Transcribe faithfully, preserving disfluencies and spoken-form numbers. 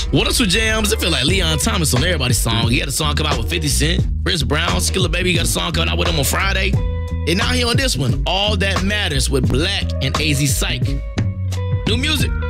What else with jams? I feel like Leon Thomas on everybody's song. He had a song come out with fifty Cent. Chris Brown, Skilla Baby got a song coming out with him on Friday. And now he on this one, All That Matters with Black and A Z Psych. New music.